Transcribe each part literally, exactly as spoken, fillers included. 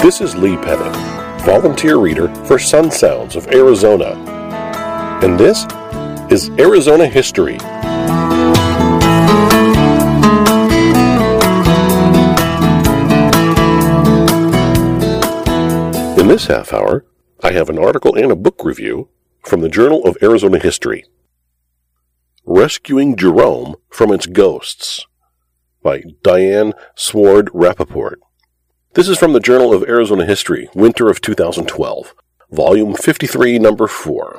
This is Lee Pettit, volunteer reader for Sun Sounds of Arizona. And this is Arizona History. In this half hour, I have an article and a book review from the Journal of Arizona History. Rescuing Jerome from Its Ghosts by Diane Sward Rappaport. This is from the Journal of Arizona History, winter of two thousand twelve, volume fifty-three, number four.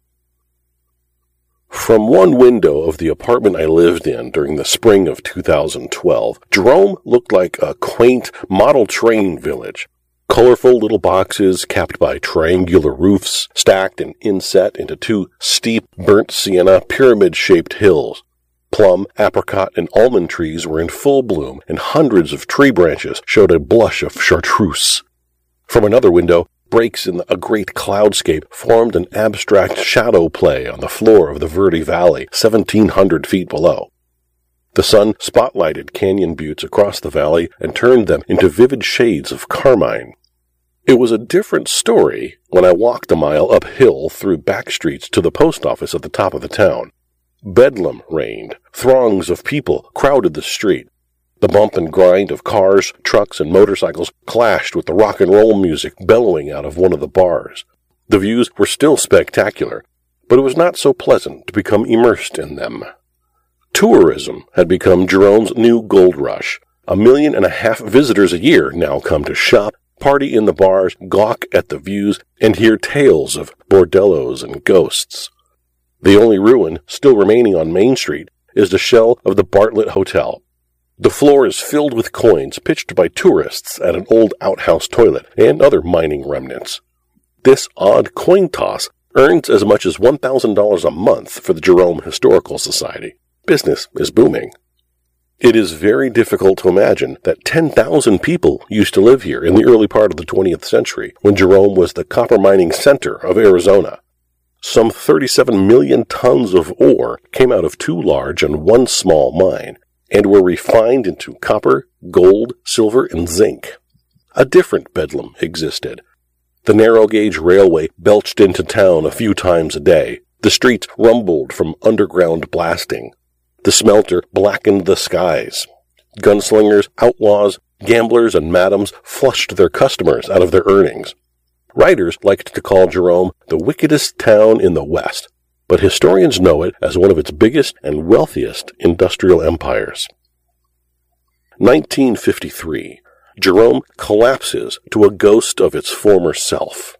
From one window of the apartment I lived in during the spring of two thousand twelve, Jerome looked like a quaint model train village. Colorful little boxes capped by triangular roofs, stacked and inset into two steep, burnt sienna, pyramid-shaped hills. Plum, apricot, and almond trees were in full bloom, and hundreds of tree branches showed a blush of chartreuse. From another window, breaks in a great cloudscape formed an abstract shadow play on the floor of the Verde Valley, seventeen hundred feet below. The sun spotlighted canyon buttes across the valley and turned them into vivid shades of carmine. It was a different story when I walked a mile uphill through back streets to the post office at the top of the town. Bedlam reigned. Throngs of people crowded the street. The bump and grind of cars, trucks, and motorcycles clashed with the rock and roll music bellowing out of one of the bars. The views were still spectacular, but it was not so pleasant to become immersed in them. Tourism had become Jerome's new gold rush. A million and a half visitors a year now come to shop, party in the bars, gawk at the views, and hear tales of bordellos and ghosts. The only ruin still remaining on Main Street is the shell of the Bartlett Hotel. The floor is filled with coins pitched by tourists at an old outhouse toilet and other mining remnants. This odd coin toss earns as much as one thousand dollars a month for the Jerome Historical Society. Business is booming. It is very difficult to imagine that ten thousand people used to live here in the early part of the twentieth century, when Jerome was the copper mining center of Arizona. Some thirty-seven million tons of ore came out of two large and one small mine, and were refined into copper, gold, silver, and zinc. A different bedlam existed. The narrow-gauge railway belched into town a few times a day. The streets rumbled from underground blasting. The smelter blackened the skies. Gunslingers, outlaws, gamblers, and madams flushed their customers out of their earnings. Writers liked to call Jerome the wickedest town in the West, but historians know it as one of its biggest and wealthiest industrial empires. nineteen fifty-three. Jerome collapses to a ghost of its former self.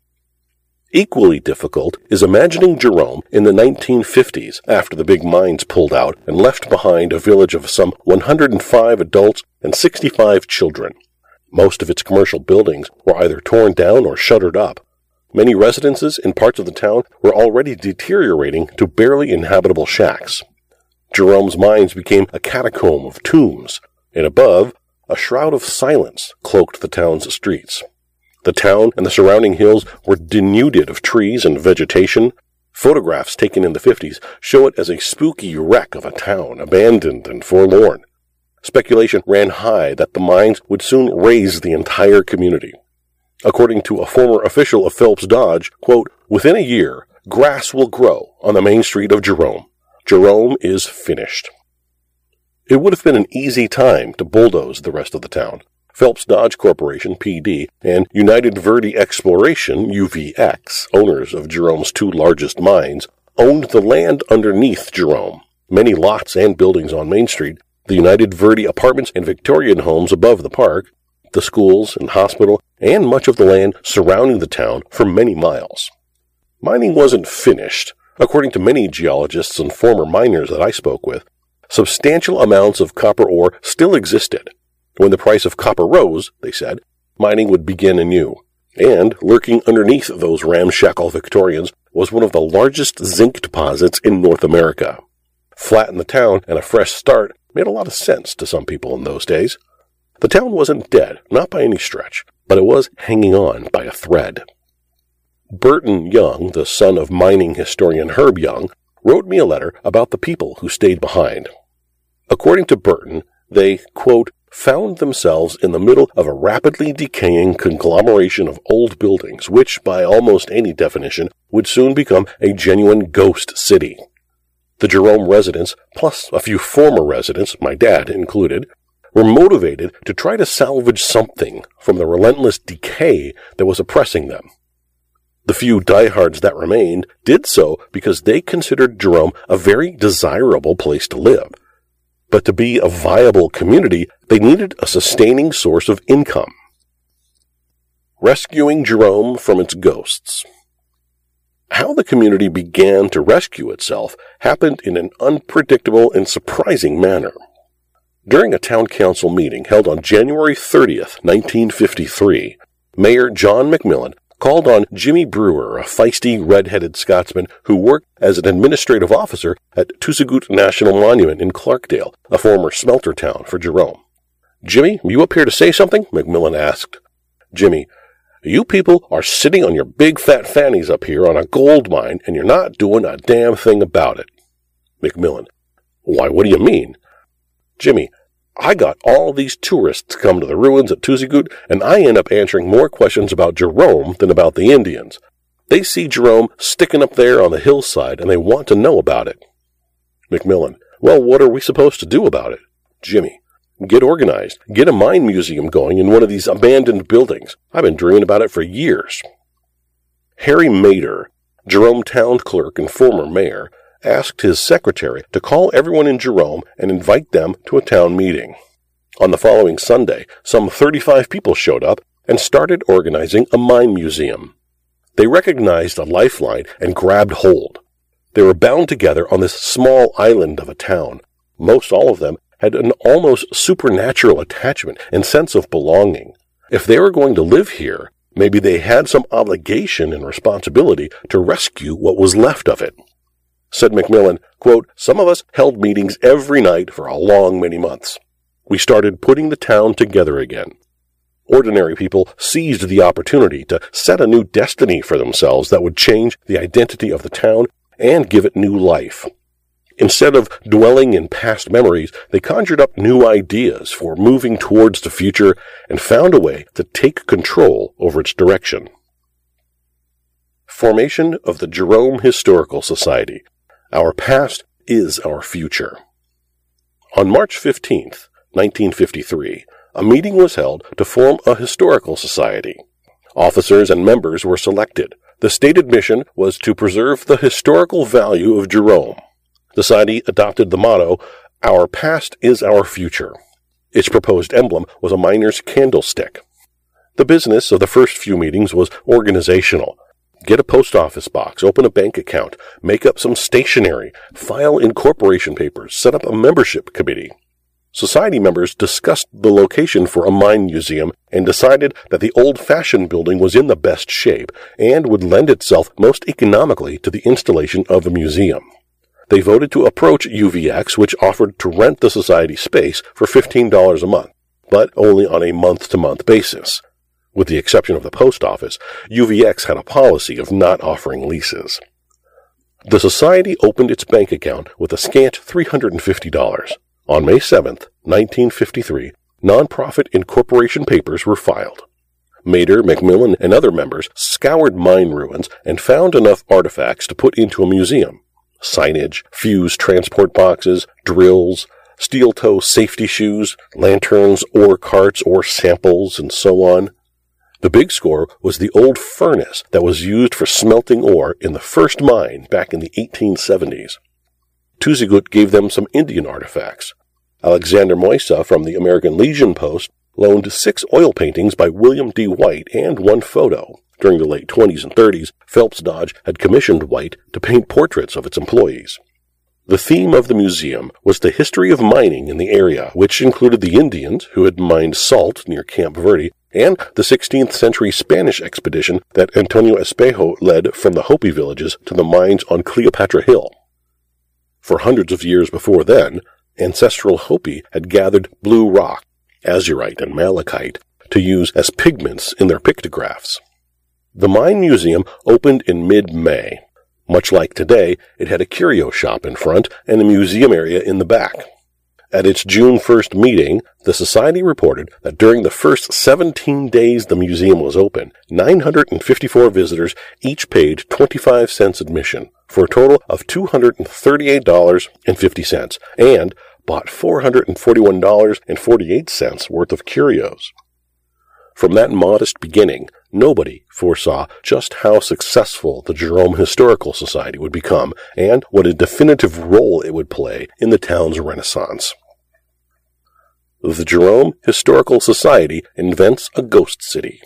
Equally difficult is imagining Jerome in the nineteen fifties after the big mines pulled out and left behind a village of some one hundred five adults and sixty-five children. Most of its commercial buildings were either torn down or shuttered up. Many residences in parts of the town were already deteriorating to barely inhabitable shacks. Jerome's mines became a catacomb of tombs, and above, a shroud of silence cloaked the town's streets. The town and the surrounding hills were denuded of trees and vegetation. Photographs taken in the fifties show it as a spooky wreck of a town, abandoned and forlorn. Speculation ran high that the mines would soon raze the entire community. According to a former official of Phelps Dodge, quote, "Within a year, grass will grow on the main street of Jerome. Jerome is finished." It would have been an easy time to bulldoze the rest of the town. Phelps Dodge Corporation, P D, and United Verde Exploration, U V X, owners of Jerome's two largest mines, owned the land underneath Jerome. Many lots and buildings on Main Street, the United Verde apartments and Victorian homes above the park, the schools and hospital, and much of the land surrounding the town for many miles. Mining wasn't finished. According to many geologists and former miners that I spoke with, substantial amounts of copper ore still existed. When the price of copper rose, they said, mining would begin anew. And lurking underneath those ramshackle Victorians was one of the largest zinc deposits in North America. Flatten the town and a fresh start made a lot of sense to some people in those days. The town wasn't dead, not by any stretch, but it was hanging on by a thread. Burton Young, the son of mining historian Herb Young, wrote me a letter about the people who stayed behind. According to Burton, they, quote, found themselves in the middle of a rapidly decaying conglomeration of old buildings, which, by almost any definition, would soon become a genuine ghost city. The Jerome residents, plus a few former residents, my dad included, were motivated to try to salvage something from the relentless decay that was oppressing them. The few diehards that remained did so because they considered Jerome a very desirable place to live. But to be a viable community, they needed a sustaining source of income. Rescuing Jerome from its ghosts. How the community began to rescue itself happened in an unpredictable and surprising manner. During a town council meeting held on January thirtieth, nineteen fifty-three, Mayor John McMillan called on Jimmy Brewer, a feisty, red-headed Scotsman who worked as an administrative officer at Tusagoot National Monument in Clarkdale, a former smelter town for Jerome. "Jimmy, you up here to say something?" McMillan asked. Jimmy: "You people are sitting on your big fat fannies up here on a gold mine, and you're not doing a damn thing about it." McMillan: "Why, what do you mean?" Jimmy: "I got all these tourists come to the ruins at Tusagoot, and I end up answering more questions about Jerome than about the Indians. They see Jerome sticking up there on the hillside, and they want to know about it." McMillan: "Well, what are we supposed to do about it?" Jimmy: "Get organized. Get a mine museum going in one of these abandoned buildings. I've been dreaming about it for years." Harry Mader, Jerome town clerk and former mayor, asked his secretary to call everyone in Jerome and invite them to a town meeting. On the following Sunday, some thirty-five people showed up and started organizing a mine museum. They recognized a lifeline and grabbed hold. They were bound together on this small island of a town. Most all of them had an almost supernatural attachment and sense of belonging. If they were going to live here, maybe they had some obligation and responsibility to rescue what was left of it. Said McMillan, quote, "Some of us held meetings every night for a long many months. We started putting the town together again. Ordinary people seized the opportunity to set a new destiny for themselves that would change the identity of the town and give it new life. Instead of dwelling in past memories, they conjured up new ideas for moving towards the future and found a way to take control over its direction." Formation of the Jerome Historical Society. Our past is our future. On March fifteenth, nineteen fifty-three, a meeting was held to form a historical society. Officers and members were selected. The stated mission was to preserve the historical value of Jerome. The society adopted the motto, "Our past is our future." Its proposed emblem was a miner's candlestick. The business of the first few meetings was organizational. Get a post office box, open a bank account, make up some stationery, file incorporation papers, set up a membership committee. Society members discussed the location for a mine museum and decided that the old-fashioned building was in the best shape and would lend itself most economically to the installation of a museum. They voted to approach U V X, which offered to rent the society space for fifteen dollars a month, but only on a month-to-month basis. With the exception of the post office, U V X had a policy of not offering leases. The society opened its bank account with a scant three hundred fifty dollars. On May seventh, nineteen fifty-three, nonprofit incorporation papers were filed. Mader, McMillan, and other members scoured mine ruins and found enough artifacts to put into a museum. Signage, fuse transport boxes, drills, steel-toe safety shoes, lanterns, ore carts, ore samples, and so on. The big score was the old furnace that was used for smelting ore in the first mine back in the eighteen seventies. Tusagoot gave them some Indian artifacts. Alexander Moisa from the American Legion Post loaned six oil paintings by William D. White and one photo. During the late twenties and thirties, Phelps Dodge had commissioned White to paint portraits of its employees. The theme of the museum was the history of mining in the area, which included the Indians who had mined salt near Camp Verde, and the sixteenth century Spanish expedition that Antonio Espejo led from the Hopi villages to the mines on Cleopatra Hill. For hundreds of years before then, ancestral Hopi had gathered blue rock, azurite, and malachite to use as pigments in their pictographs. The Mine Museum opened in mid-May. Much like today, it had a curio shop in front and a museum area in the back. At its June first meeting, the Society reported that during the first seventeen days the museum was open, nine hundred fifty-four visitors each paid twenty-five cents admission, for a total of two hundred thirty-eight dollars and fifty cents, and bought four hundred forty-one dollars and forty-eight cents worth of curios. From that modest beginning, nobody foresaw just how successful the Jerome Historical Society would become and what a definitive role it would play in the town's renaissance. The Jerome Historical Society invents a ghost city.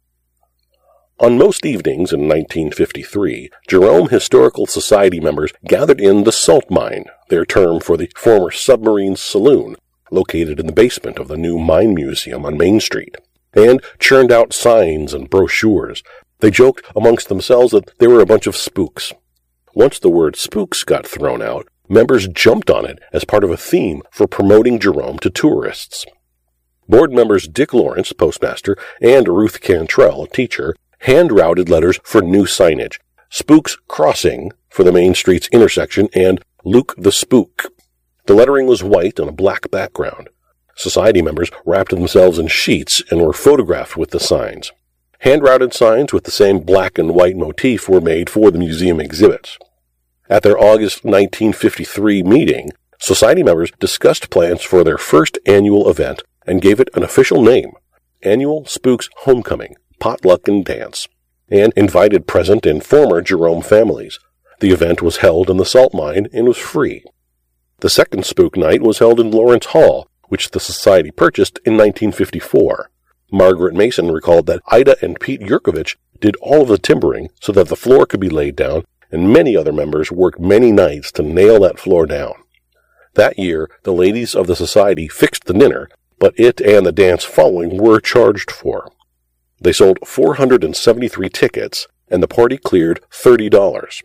On most evenings in nineteen fifty-three, Jerome Historical Society members gathered in the Salt Mine, their term for the former submarine saloon, located in the basement of the new Mine Museum on Main Street, and churned out signs and brochures. They joked amongst themselves that they were a bunch of spooks. Once the word spooks got thrown out, members jumped on it as part of a theme for promoting Jerome to tourists. Board members Dick Lawrence, postmaster, and Ruth Cantrell, teacher, hand-routed letters for new signage: Spooks Crossing for the Main Street's intersection and Luke the Spook. The lettering was white on a black background. Society members wrapped themselves in sheets and were photographed with the signs. Hand-routed signs with the same black and white motif were made for the museum exhibits. At their August nineteen fifty-three meeting, Society members discussed plans for their first annual event and gave it an official name, Annual Spooks Homecoming, Potluck and Dance, and invited present and former Jerome families. The event was held in the salt mine and was free. The second spook night was held in Lawrence Hall, which the Society purchased in nineteen fifty-four. Margaret Mason recalled that Ida and Pete Yurkovich did all of the timbering so that the floor could be laid down, and many other members worked many nights to nail that floor down. That year, the ladies of the Society fixed the dinner, but it and the dance following were charged for. They sold four hundred seventy-three tickets, and the party cleared thirty dollars.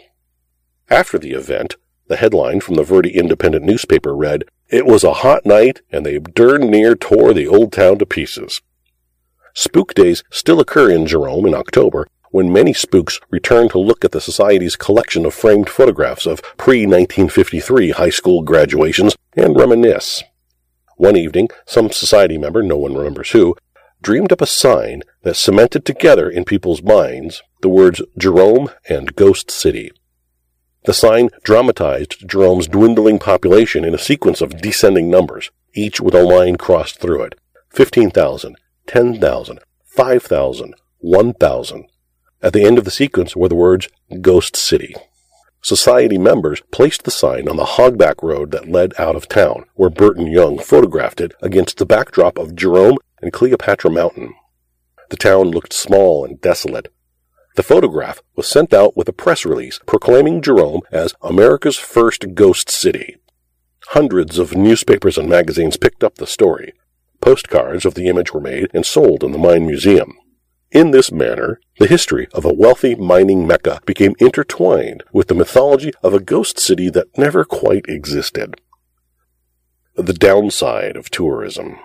After the event, the headline from the Verde Independent newspaper read, "It was a hot night, and they darn near tore the old town to pieces." Spook days still occur in Jerome in October, when many spooks return to look at the Society's collection of framed photographs of pre nineteen fifty-three high school graduations and reminisce. One evening, some Society member, no one remembers who, dreamed up a sign that cemented together in people's minds the words Jerome and Ghost City. The sign dramatized Jerome's dwindling population in a sequence of descending numbers, each with a line crossed through it. fifteen thousand, ten thousand, five thousand, one thousand. At the end of the sequence were the words Ghost City. Society members placed the sign on the hogback road that led out of town, where Burton Young photographed it against the backdrop of Jerome and Cleopatra Mountain. The town looked small and desolate. The photograph was sent out with a press release proclaiming Jerome as America's first ghost city. Hundreds of newspapers and magazines picked up the story. Postcards of the image were made and sold in the Mine Museum. In this manner, the history of a wealthy mining mecca became intertwined with the mythology of a ghost city that never quite existed. The downside of tourism.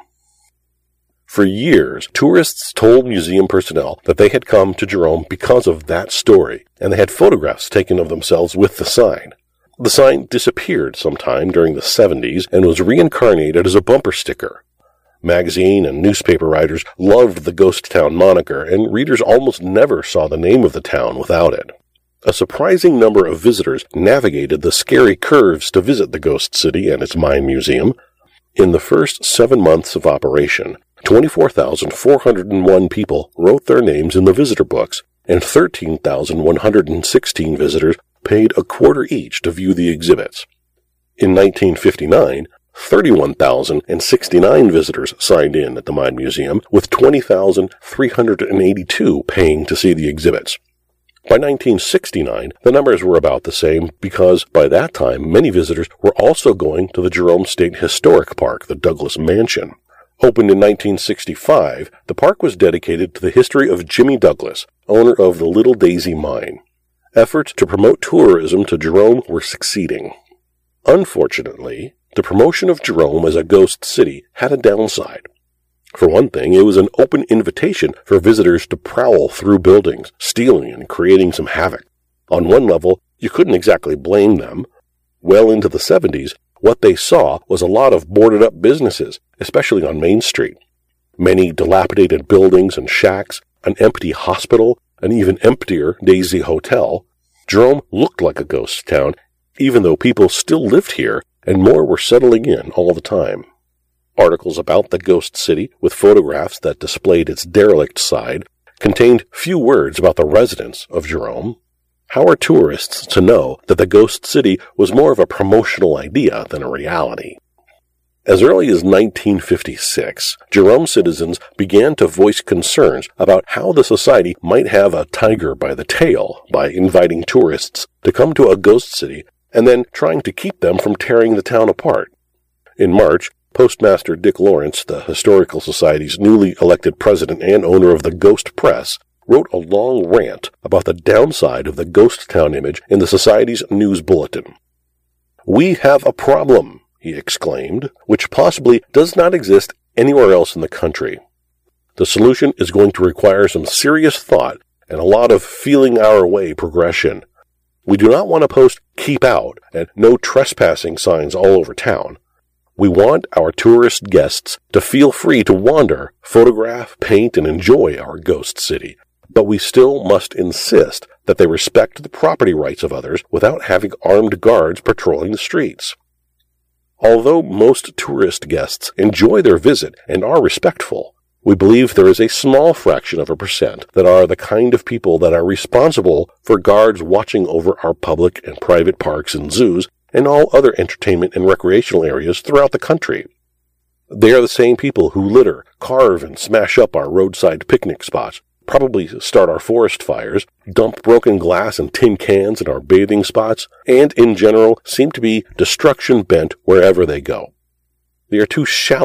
For years, tourists told museum personnel that they had come to Jerome because of that story, and they had photographs taken of themselves with the sign. The sign disappeared sometime during the seventies and was reincarnated as a bumper sticker. Magazine and newspaper writers loved the ghost town moniker, and readers almost never saw the name of the town without it. A surprising number of visitors navigated the scary curves to visit the ghost city and its mine museum. In the first seven months of operation, twenty-four thousand four hundred one people wrote their names in the visitor books, and thirteen thousand one hundred sixteen visitors paid a quarter each to view the exhibits. In nineteen fifty-nine, thirty-one thousand sixty-nine visitors signed in at the Mine Museum, with twenty thousand three hundred eighty-two paying to see the exhibits. By nineteen sixty-nine, the numbers were about the same because, by that time, many visitors were also going to the Jerome State Historic Park, the Douglas Mansion. Opened in nineteen sixty-five, the park was dedicated to the history of Jimmy Douglas, owner of the Little Daisy Mine. Efforts to promote tourism to Jerome were succeeding. Unfortunately, the promotion of Jerome as a ghost city had a downside. For one thing, it was an open invitation for visitors to prowl through buildings, stealing and creating some havoc. On one level, you couldn't exactly blame them. Well into the seventies, What they saw was a lot of boarded-up businesses, especially on Main Street. Many dilapidated buildings and shacks, an empty hospital, an even emptier Daisy Hotel. Jerome looked like a ghost town, even though people still lived here and more were settling in all the time. Articles about the ghost city, with photographs that displayed its derelict side, contained few words about the residents of Jerome. How are tourists to know that the ghost city was more of a promotional idea than a reality? As early as nineteen fifty-six, Jerome citizens began to voice concerns about how the society might have a tiger by the tail by inviting tourists to come to a ghost city and then trying to keep them from tearing the town apart. In March, Postmaster Dick Lawrence, the Historical Society's newly elected president and owner of the Ghost Press, wrote a long rant about the downside of the ghost town image in the Society's news bulletin. "We have a problem," he exclaimed, "which possibly does not exist anywhere else in the country. The solution is going to require some serious thought and a lot of feeling our way progression. We do not want to post 'keep out' and 'no trespassing' signs all over town. We want our tourist guests to feel free to wander, photograph, paint, and enjoy our ghost city. But we still must insist that they respect the property rights of others without having armed guards patrolling the streets. Although most tourist guests enjoy their visit and are respectful, we believe there is a small fraction of a percent that are the kind of people that are responsible for guards watching over our public and private parks and zoos and all other entertainment and recreational areas throughout the country. They are the same people who litter, carve, and smash up our roadside picnic spots, probably start our forest fires, dump broken glass and tin cans in our bathing spots, and in general seem to be destruction bent wherever they go. They are too shallow